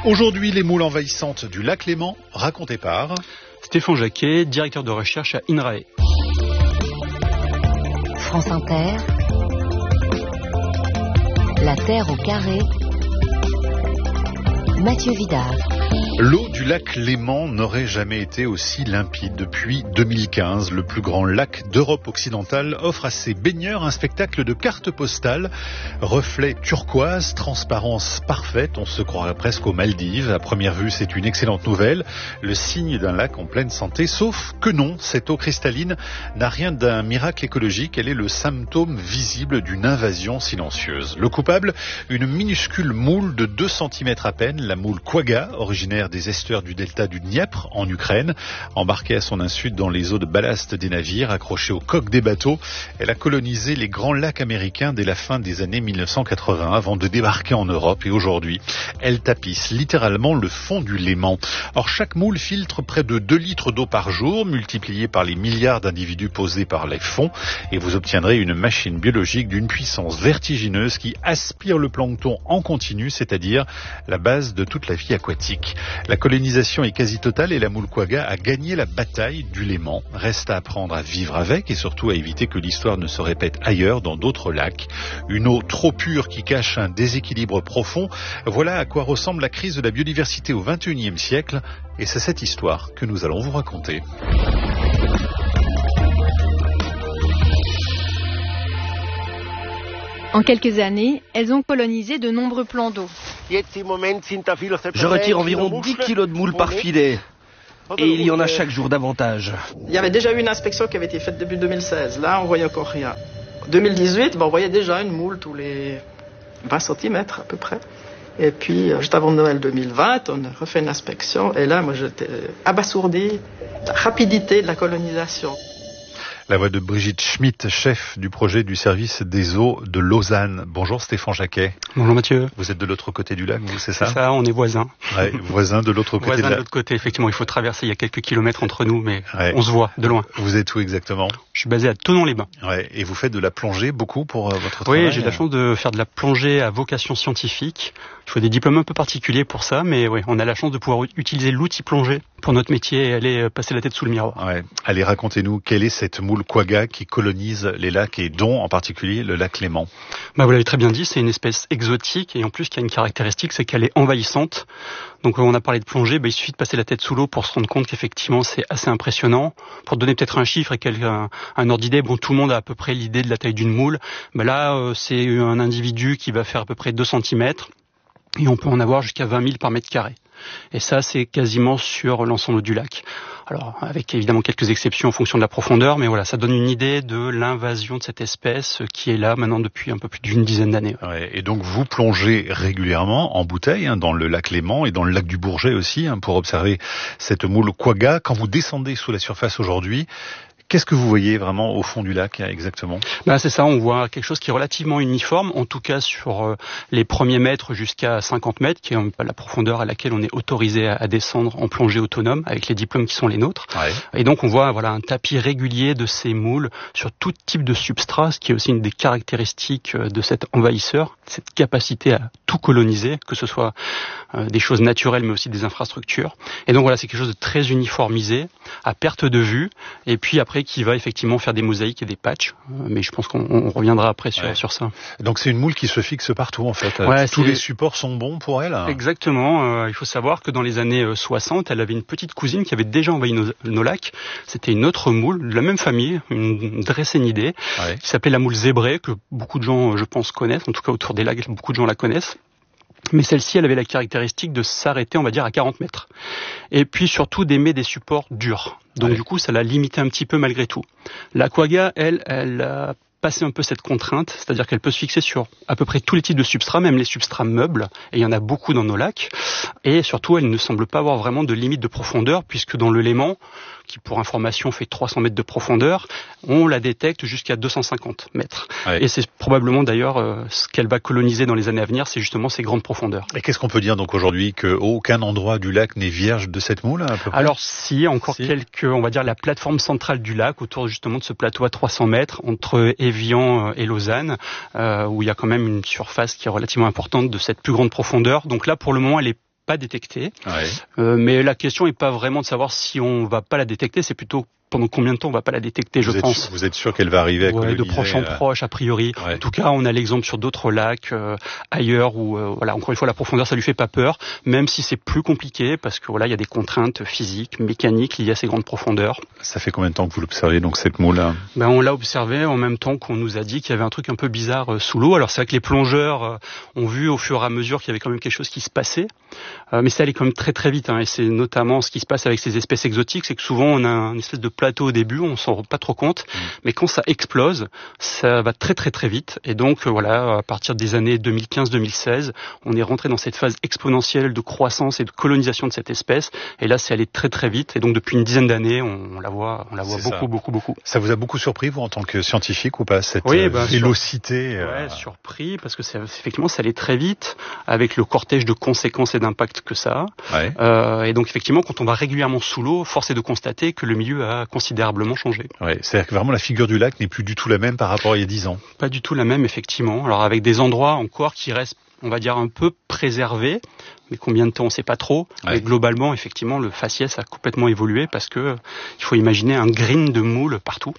Aujourd'hui, les moules envahissantes du lac Léman, racontées par Stéphane Jacquet, directeur de recherche à INRAE. France Inter, La Terre au carré, Mathieu Vidard. L'eau du lac Léman n'aurait jamais été aussi limpide. Depuis 2015, le plus grand lac d'Europe occidentale offre à ses baigneurs un spectacle de cartes postales. Reflets turquoise, transparence parfaite, on se croirait presque aux Maldives. À première vue, c'est une excellente nouvelle, le signe d'un lac en pleine santé, sauf que non, cette eau cristalline n'a rien d'un miracle écologique, elle est le symptôme visible d'une invasion silencieuse. Le coupable, une minuscule moule de 2 cm à peine, la moule quagga, originaire des estuaires du delta du Dniepr en Ukraine. Embarquée à son insu dans les eaux de ballast des navires, accrochée aux coques des bateaux, elle a colonisé les grands lacs américains dès la fin des années 1980 avant de débarquer en Europe, et aujourd'hui, elle tapisse littéralement le fond du Léman. Or, chaque moule filtre près de 2 litres d'eau par jour, multiplié par les milliards d'individus posés par les fonds, et vous obtiendrez une machine biologique d'une puissance vertigineuse qui aspire le plancton en continu, c'est-à-dire la base de toute la vie aquatique. La colonisation est quasi totale et la moule quagga a gagné la bataille du Léman. Reste à apprendre à vivre avec et surtout à éviter que l'histoire ne se répète ailleurs dans d'autres lacs. Une eau trop pure qui cache un déséquilibre profond. Voilà à quoi ressemble la crise de la biodiversité au XXIe siècle. Et c'est cette histoire que nous allons vous raconter. En quelques années, elles ont colonisé de nombreux plans d'eau. Je retire environ 10 kilos de moules par filet. Et il y en a chaque jour davantage. Il y avait déjà eu une inspection qui avait été faite début 2016. Là, on voyait encore rien. 2018, on voyait déjà une moule tous les 20 cm à peu près. Et puis, juste avant Noël 2020, on a refait une inspection. Et là, moi, j'étais abasourdi de la rapidité de la colonisation. La voix de Brigitte Schmitt, chef du projet du service des eaux de Lausanne. Bonjour Stéphane Jacquet. Bonjour Mathieu. Vous êtes de l'autre côté du lac, vous, c'est ça ? C'est ça, on est voisins. Ouais, voisins de l'autre côté. Voisins de l'autre côté, effectivement, il faut traverser, il y a quelques kilomètres entre nous, mais on se voit de loin. Vous êtes où exactement ? Je suis basé à Thonon-les-Bains. Ouais, et vous faites de la plongée beaucoup pour votre travail ? Oui, j'ai la chance de faire de la plongée à vocation scientifique. Il faut des diplômes un peu particuliers pour ça, mais oui, on a la chance de pouvoir utiliser l'outil plongée pour notre métier et aller passer la tête sous le miroir. Ouais. Allez, racontez-nous, quelle est cette moule quagga qui colonise les lacs et dont en particulier le lac Léman ? Vous l'avez très bien dit, c'est une espèce exotique et en plus qui a une caractéristique, c'est qu'elle est envahissante. Donc on a parlé de plongée, il suffit de passer la tête sous l'eau pour se rendre compte qu'effectivement c'est assez impressionnant. Pour donner peut-être un chiffre et un ordre d'idée, tout le monde a à peu près l'idée de la taille d'une moule. Là, c'est un individu qui va faire à peu près 2 cm et on peut en avoir jusqu'à 20 000 par mètre carré. Et ça, c'est quasiment sur l'ensemble du lac. Alors, avec évidemment quelques exceptions en fonction de la profondeur, mais voilà, ça donne une idée de l'invasion de cette espèce qui est là maintenant depuis un peu plus d'une dizaine d'années. Ouais, et donc, vous plongez régulièrement en bouteille dans le lac Léman et dans le lac du Bourget aussi pour observer cette moule quagga. Quand vous descendez sous la surface aujourd'hui, qu'est-ce que vous voyez vraiment au fond du lac exactement ? C'est ça, on voit quelque chose qui est relativement uniforme, en tout cas sur les premiers mètres jusqu'à 50 mètres, qui est la profondeur à laquelle on est autorisé à descendre en plongée autonome, avec les diplômes qui sont les nôtres. Ouais. Et donc on voit un tapis régulier de ces moules sur tout type de substrat, ce qui est aussi une des caractéristiques de cet envahisseur, cette capacité à tout coloniser, que ce soit des choses naturelles mais aussi des infrastructures. Et donc voilà, c'est quelque chose de très uniformisé, à perte de vue, et puis après qui va effectivement faire des mosaïques et des patchs, mais je pense qu'on reviendra après sur ça. Donc c'est une moule qui se fixe partout en fait. Tous les supports sont bons pour elle. Exactement. Il faut savoir que dans les années 60, elle avait une petite cousine qui avait déjà envahi nos lacs. C'était une autre moule de la même famille, une Dreissenidae, qui s'appelait la moule zébrée, que beaucoup de gens, je pense, connaissent. En tout cas autour des lacs, beaucoup de gens la connaissent. Mais celle-ci, elle avait la caractéristique de s'arrêter, on va dire, à 40 mètres. Et puis surtout d'aimer des supports durs. Donc du coup, ça l'a limité un petit peu malgré tout. La quagga, elle a passé un peu cette contrainte, c'est-à-dire qu'elle peut se fixer sur à peu près tous les types de substrats, même les substrats meubles, et il y en a beaucoup dans nos lacs. Et surtout, elle ne semble pas avoir vraiment de limite de profondeur, puisque dans le Léman, qui pour information fait 300 mètres de profondeur, on la détecte jusqu'à 250 mètres. Ouais. Et c'est probablement d'ailleurs ce qu'elle va coloniser dans les années à venir, c'est justement ces grandes profondeurs. Et qu'est-ce qu'on peut dire donc aujourd'hui, qu'aucun endroit du lac n'est vierge de cette moule à peu près ? Alors quelques, on va dire la plateforme centrale du lac, autour justement de ce plateau à 300 mètres, entre Évian et Lausanne, où il y a quand même une surface qui est relativement importante de cette plus grande profondeur. Donc là, pour le moment, elle est pas détecter. Ouais. Mais la question n'est pas vraiment de savoir si on va pas la détecter, c'est plutôt pendant combien de temps on va pas la détecter, je pense. Vous êtes sûr qu'elle va arriver à coloniser? De proche en proche, a priori. Ouais. En tout cas, on a l'exemple sur d'autres lacs ailleurs où, voilà, encore une fois, la profondeur, ça lui fait pas peur, même si c'est plus compliqué parce que voilà, il y a des contraintes physiques, mécaniques liées à ces grandes profondeurs. Ça fait combien de temps que vous l'observez, donc, cette moule-là? On l'a observé en même temps qu'on nous a dit qu'il y avait un truc un peu bizarre sous l'eau. Alors c'est vrai que les plongeurs ont vu au fur et à mesure qu'il y avait quand même quelque chose qui se passait, mais ça allait quand même très très vite, hein, et c'est notamment ce qui se passe avec ces espèces exotiques, c'est que souvent on a une espèce de plateau au début, on s'en rend pas trop compte, mais quand ça explose, ça va très très très vite, et donc voilà, à partir des années 2015-2016, on est rentré dans cette phase exponentielle de croissance et de colonisation de cette espèce, et là c'est allé très très vite, et donc depuis une dizaine d'années, on la voit beaucoup. Ça vous a beaucoup surpris, vous, en tant que scientifique, ou pas, cette vélocité? Surpris, parce que effectivement ça allait très vite, avec le cortège de conséquences et d'impacts que ça a, et donc effectivement quand on va régulièrement sous l'eau, force est de constater que le milieu a considérablement changé. Ouais, c'est-à-dire que vraiment la figure du lac n'est plus du tout la même par rapport à il y a 10 ans. Pas du tout la même, effectivement. Alors avec des endroits encore qui restent, on va dire, un peu préservés, mais combien de temps on ne sait pas trop. Mais globalement, effectivement, le faciès a complètement évolué parce que il faut imaginer un green de moules partout.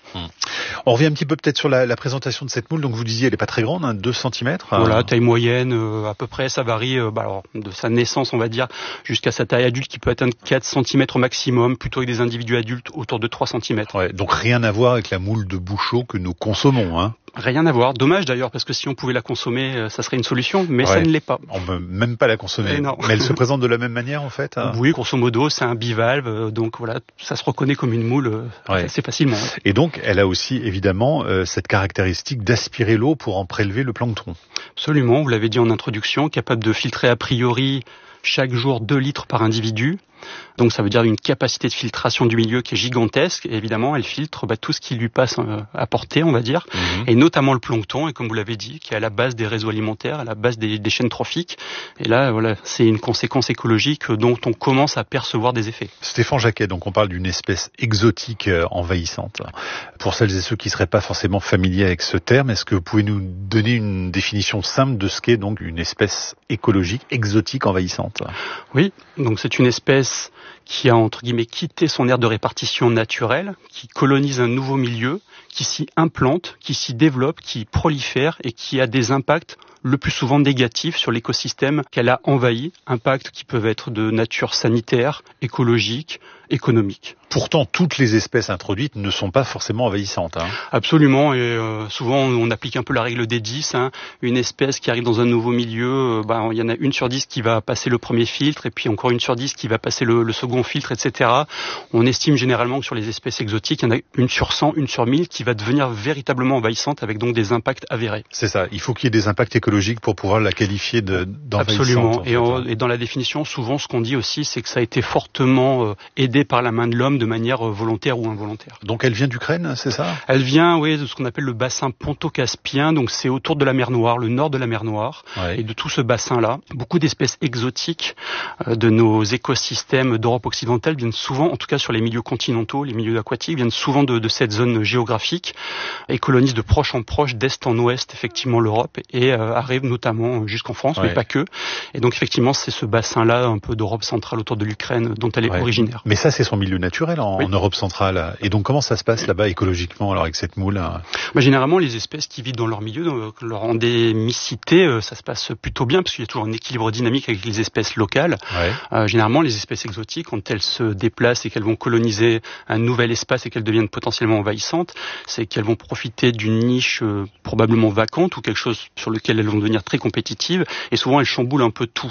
On revient un petit peu peut-être sur la présentation de cette moule. Donc vous disiez, elle n'est pas très grande, hein, 2 cm. Voilà, taille moyenne, à peu près, ça varie alors, de sa naissance, on va dire, jusqu'à sa taille adulte qui peut atteindre 4 cm au maximum, plutôt avec des individus adultes autour de 3 cm. Ouais, donc rien à voir avec la moule de Bouchot que nous consommons, hein. Rien à voir. Dommage d'ailleurs, parce que si on pouvait la consommer, ça serait une solution, mais ça ne l'est pas. On peut même pas la consommer. Mais elle se présente de la même manière, en fait, hein. Oui, grosso modo, c'est un bivalve, donc voilà, ça se reconnaît comme une moule assez facilement. Et donc, elle a aussi, évidemment, cette caractéristique d'aspirer l'eau pour en prélever le plancton. Absolument, vous l'avez dit en introduction, capable de filtrer a priori chaque jour 2 litres par individu. Donc ça veut dire une capacité de filtration du milieu qui est gigantesque. Et évidemment, elle filtre tout ce qui lui passe à portée, on va dire, et notamment le plancton, et comme vous l'avez dit, qui est à la base des réseaux alimentaires, à la base des chaînes trophiques. Et là, voilà, c'est une conséquence écologique dont on commence à percevoir des effets. Stéphane Jacquet, donc on parle d'une espèce exotique envahissante. Pour celles et ceux qui ne seraient pas forcément familiers avec ce terme, est-ce que vous pouvez nous donner une définition simple de ce qu'est donc une espèce écologique exotique envahissante? Oui, donc c'est une espèce qui a, entre guillemets, quitté son aire de répartition naturelle, qui colonise un nouveau milieu, qui s'y implante, qui s'y développe, qui prolifère et qui a des impacts le plus souvent négatifs sur l'écosystème qu'elle a envahi, impacts qui peuvent être de nature sanitaire, écologique, économique. Pourtant, toutes les espèces introduites ne sont pas forcément envahissantes, hein. Absolument, et souvent on applique un peu la règle des 10. Hein. Une espèce qui arrive dans un nouveau milieu, il y en a 1 sur 10 qui va passer le premier filtre, et puis encore 1 sur 10 qui va passer le second filtre, etc. On estime généralement que sur les espèces exotiques, il y en a 1 sur 100, 1 sur 1000 qui va devenir véritablement envahissante, avec donc des impacts avérés. C'est ça, il faut qu'il y ait des impacts écologiques pour pouvoir la qualifier d'envahissante. Absolument, et dans la définition, souvent ce qu'on dit aussi, c'est que ça a été fortement aidé par la main de l'homme de manière volontaire ou involontaire. Donc elle vient d'Ukraine, c'est ça? Elle vient, oui, de ce qu'on appelle le bassin ponto-caspien, donc c'est autour de la mer Noire, le nord de la mer Noire, et de tout ce bassin-là. Beaucoup d'espèces exotiques de nos écosystèmes d'Europe occidentale viennent souvent, en tout cas sur les milieux continentaux, les milieux aquatiques, viennent souvent de cette zone géographique et colonisent de proche en proche, d'est en ouest, effectivement, l'Europe, et arrivent notamment jusqu'en France, mais pas que. Et donc effectivement, c'est ce bassin-là, un peu d'Europe centrale autour de l'Ukraine, dont elle est originaire. Mais ça, c'est son milieu naturel en Europe centrale. Et donc, comment ça se passe là-bas écologiquement, alors, avec cette moule? Généralement, les espèces qui vivent dans leur milieu, leur endémicité, ça se passe plutôt bien, parce qu'il y a toujours un équilibre dynamique avec les espèces locales. Généralement, les espèces exotiques, quand elles se déplacent et qu'elles vont coloniser un nouvel espace et qu'elles deviennent potentiellement envahissantes, c'est qu'elles vont profiter d'une niche probablement vacante ou quelque chose sur lequel elles vont devenir très compétitives, et souvent elles chamboulent un peu tout.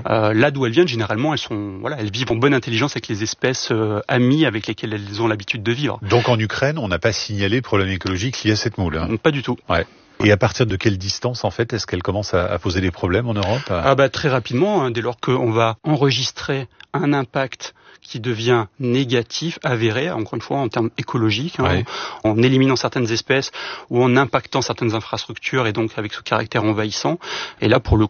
Là d'où elles viennent, généralement, elles vivent en bonne intelligence avec les espèces amies avec lesquelles elles ont l'habitude de vivre. Donc en Ukraine, on n'a pas signalé de problème écologique lié à cette moule, hein? Pas du tout. Et à partir de quelle distance, en fait, est-ce qu'elle commence à poser des problèmes en Europe? Très rapidement, hein, dès lors qu'on va enregistrer un impact qui devient négatif, avéré, encore une fois en termes écologiques, en éliminant certaines espèces ou en impactant certaines infrastructures, et donc avec ce caractère envahissant. Et là, pour le coup,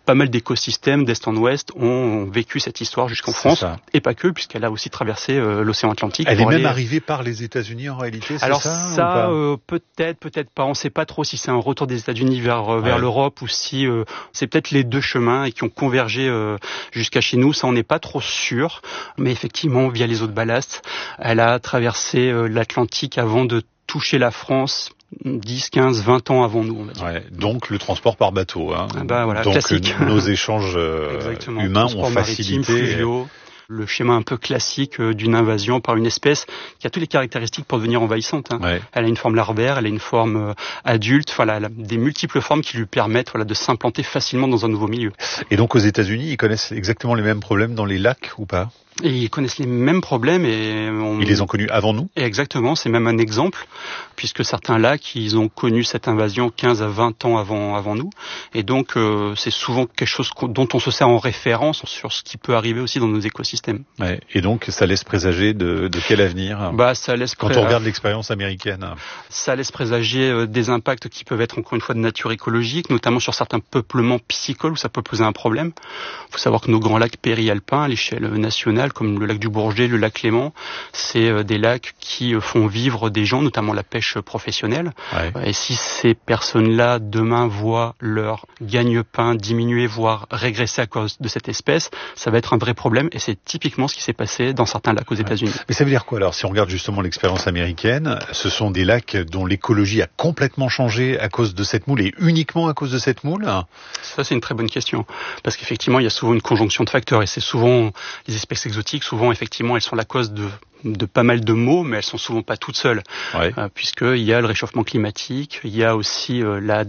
pas mal d'écosystèmes d'est en ouest ont vécu cette histoire jusqu'en France, et pas que, puisqu'elle a aussi traversé l'océan Atlantique. Elle est même arrivée par les États-Unis en réalité, c'est alors ça peut-être pas. On ne sait pas trop si c'est un retour des États-Unis vers l'Europe ou si c'est peut-être les deux chemins et qui ont convergé jusqu'à chez nous. Ça, on n'est pas trop sûr. Mais effectivement, via les eaux de ballast, elle a traversé l'Atlantique avant de toucher la France 10, 15, 20 ans avant nous, on va dire. Ouais, donc le transport par bateau. Hein. Voilà, donc classique. Nos échanges humains ont facilité. Le schéma un peu classique d'une invasion par une espèce qui a toutes les caractéristiques pour devenir envahissante. Hein. Ouais. Elle a une forme larvaire, elle a une forme adulte, elle a des multiples formes qui lui permettent de s'implanter facilement dans un nouveau milieu. Et donc aux États-Unis, ils connaissent exactement les mêmes problèmes dans les lacs ou pas ? Et ils connaissent les mêmes problèmes et ils les ont connus avant nous. Et exactement, c'est même un exemple, puisque certains lacs, ils ont connu cette invasion 15 à 20 ans avant nous. Et donc, c'est souvent quelque chose dont on se sert en référence sur ce qui peut arriver aussi dans nos écosystèmes. Ouais. Et donc, ça laisse présager de quel avenir ? Ça laisse quand on regarde l'expérience américaine. Ça laisse présager des impacts qui peuvent être encore une fois de nature écologique, notamment sur certains peuplements piscicoles où ça peut poser un problème. Il faut savoir que nos grands lacs périalpins à l'échelle nationale, comme le lac du Bourget, le lac Léman, c'est des lacs qui font vivre des gens, notamment la pêche professionnelle. Ouais. Et si ces personnes-là, demain, voient leur gagne-pain diminuer, voire régresser à cause de cette espèce, ça va être un vrai problème. Et c'est typiquement ce qui s'est passé dans certains lacs aux États-Unis. Mais ça veut dire quoi alors ? Si on regarde justement l'expérience américaine, ce sont des lacs dont l'écologie a complètement changé à cause de cette moule et uniquement à cause de cette moule ? Ça, c'est une très bonne question. Parce qu'effectivement, il y a souvent une conjonction de facteurs et c'est souvent les espèces exotiques, souvent effectivement elles sont la cause de pas mal de maux, mais elles sont souvent pas toutes seules, puisqu'il y a le réchauffement climatique, il y a aussi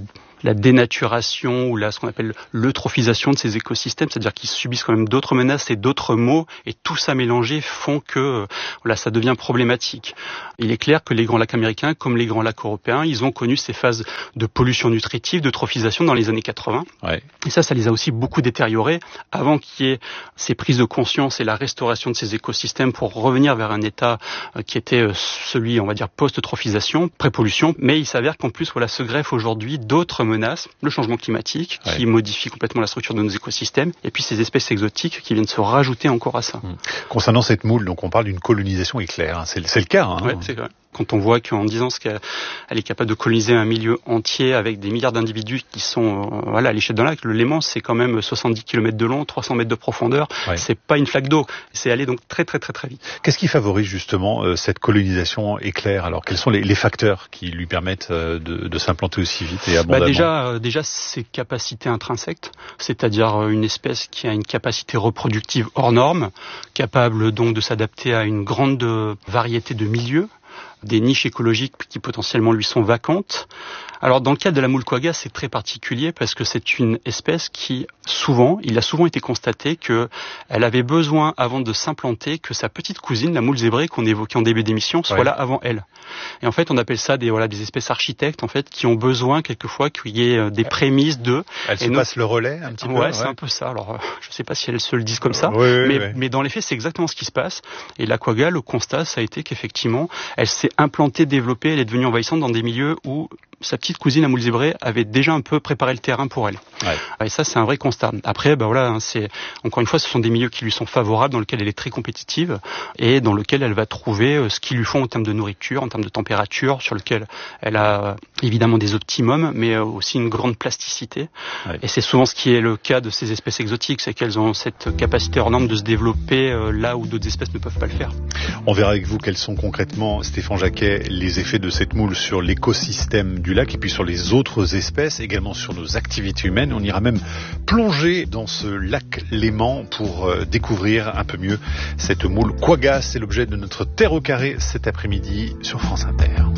la dénaturation ou ce qu'on appelle l'eutrophisation de ces écosystèmes, c'est-à-dire qu'ils subissent quand même d'autres menaces et d'autres maux, et tout ça mélangé font que ça devient problématique. Il est clair que les grands lacs américains, comme les grands lacs européens, ils ont connu ces phases de pollution nutritive, d'eutrophisation dans les années 80. Ouais. Et ça les a aussi beaucoup détériorés avant qu'il y ait ces prises de conscience et la restauration de ces écosystèmes pour revenir vers un état qui était celui, on va dire, post-eutrophisation, pré-pollution. Mais il s'avère qu'en plus, se greffent aujourd'hui d'autres menaces, le changement climatique qui modifie complètement la structure de nos écosystèmes, et puis ces espèces exotiques qui viennent se rajouter encore à ça. Concernant cette moule, donc on parle d'une colonisation éclair, c'est le cas. Hein. Ouais, c'est vrai. Quand on voit qu'en 10 ans, elle est capable de coloniser un milieu entier avec des milliards d'individus qui sont à l'échelle d'un lac. Le Léman, c'est quand même 70 km de long, 300 mètres de profondeur. Ouais. C'est pas une flaque d'eau. C'est aller donc très très très très vite. Qu'est-ce qui favorise justement cette colonisation éclair ? Alors quels sont les facteurs qui lui permettent de s'implanter aussi vite et abondamment ? Déjà ses capacités intrinsèques, c'est-à-dire une espèce qui a une capacité reproductive hors norme, capable donc de s'adapter à une grande variété de milieux, des niches écologiques qui potentiellement lui sont vacantes. Alors dans le cas de la moule quagga, c'est très particulier parce que c'est une espèce qui il a souvent été constaté que elle avait besoin avant de s'implanter que sa petite cousine, la moule zébrée qu'on évoquait en début d'émission, soit là avant elle. Et en fait, on appelle ça des espèces architectes en fait qui ont besoin quelquefois qu'il y ait des prémices de. Elle se passe le relais un petit peu. Ouais, c'est un peu ça. Alors je sais pas si elles se le disent comme ça, mais dans les faits, c'est exactement ce qui se passe. Et la quagga, le constat, ça a été qu'effectivement, elle s'est implantée, développée, elle est devenue envahissante dans des milieux où sa petite cousine, la moule zébrée, avait déjà un peu préparé le terrain pour elle. Ouais. Et ça, c'est un vrai constat. Après, c'est encore une fois, ce sont des milieux qui lui sont favorables, dans lesquels elle est très compétitive et dans lesquels elle va trouver ce qu'il lui faut en termes de nourriture, en termes de température, sur lequel elle a évidemment des optimums, mais aussi une grande plasticité. Ouais. Et c'est souvent ce qui est le cas de ces espèces exotiques, c'est qu'elles ont cette capacité hors norme de se développer là où d'autres espèces ne peuvent pas le faire. On verra avec vous quels sont concrètement, Stéphane Jacquet, les effets de cette moule sur l'écosystème du lac et puis sur les autres espèces, également sur nos activités humaines. On ira même plonger dans ce lac Léman pour découvrir un peu mieux cette moule quagga. C'est l'objet de notre Terre au carré cet après-midi sur France Inter.